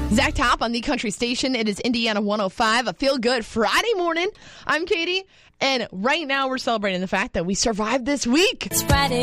Zach Top on the Country Station. It is Indiana 105, a feel-good Friday morning. I'm Katie, and right now we're celebrating the fact that we survived this week. It's Friday